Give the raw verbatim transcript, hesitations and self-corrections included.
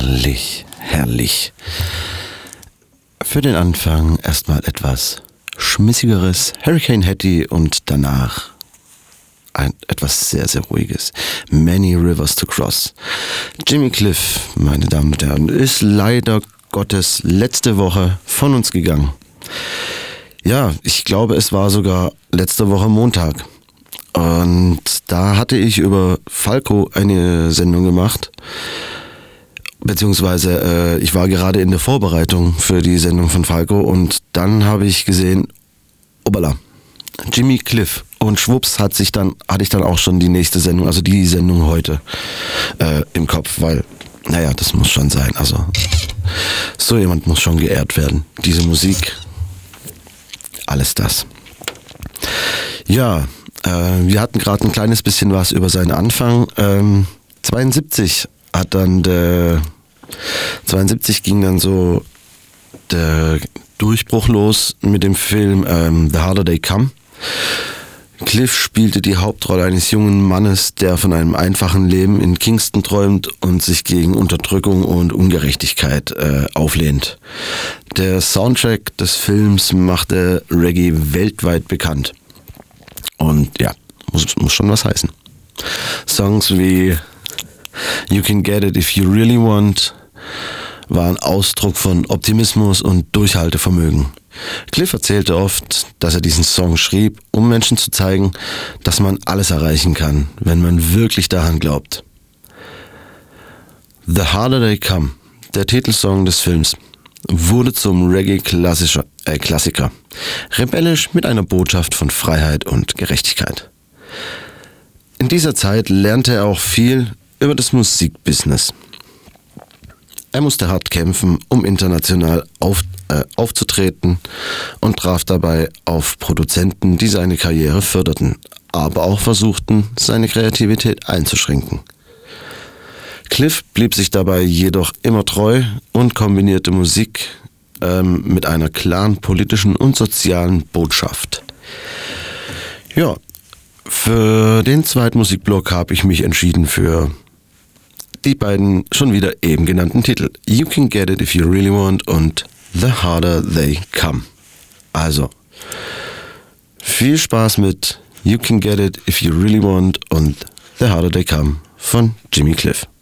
Herrlich, herrlich. Für den Anfang erstmal etwas schmissigeres Hurricane Hattie und danach ein etwas sehr, sehr ruhiges Many Rivers to Cross. Jimmy Cliff, meine Damen und Herren, ist leider Gottes letzte Woche von uns gegangen. Ja, ich glaube, es war sogar letzte Woche Montag. Und da hatte ich über Falco eine Sendung gemacht. Beziehungsweise äh, ich war gerade in der Vorbereitung für die Sendung von Falco und dann habe ich gesehen, obala, Jimmy Cliff. Und schwupps hat sich dann, hatte ich dann auch schon die nächste Sendung, also die Sendung heute äh, im Kopf, weil, naja, das muss schon sein. Also so jemand muss schon geehrt werden. Diese Musik, alles das. Ja, äh, wir hatten gerade ein kleines bisschen was über seinen Anfang. Ähm, zweiundsiebzig hat dann der, zweiundsiebzig ging dann so der Durchbruch los mit dem Film ähm, The Harder They Come. Cliff spielte die Hauptrolle eines jungen Mannes, der von einem einfachen Leben in Kingston träumt und sich gegen Unterdrückung und Ungerechtigkeit äh, auflehnt. Der Soundtrack des Films machte Reggae weltweit bekannt. Und ja, muss, muss schon was heißen. Songs wie You Can Get It If You Really Want waren Ausdruck von Optimismus und Durchhaltevermögen. Cliff erzählte oft, dass er diesen Song schrieb, um Menschen zu zeigen, dass man alles erreichen kann, wenn man wirklich daran glaubt. The Harder They Come, der Titelsong des Films, wurde zum Reggae-Klassiker, äh, Klassiker. Rebellisch mit einer Botschaft von Freiheit und Gerechtigkeit. In dieser Zeit lernte er auch viel über das Musikbusiness. Er musste hart kämpfen, um international auf, äh, aufzutreten und traf dabei auf Produzenten, die seine Karriere förderten, aber auch versuchten, seine Kreativität einzuschränken. Cliff blieb sich dabei jedoch immer treu und kombinierte Musik ähm, mit einer klaren politischen und sozialen Botschaft. Ja, für den zweiten Musikblock habe ich mich entschieden für die beiden schon wieder eben genannten Titel. You Can Get It If You Really Want und The Harder They Come. Also, viel Spaß mit You Can Get It If You Really Want und The Harder They Come von Jimmy Cliff.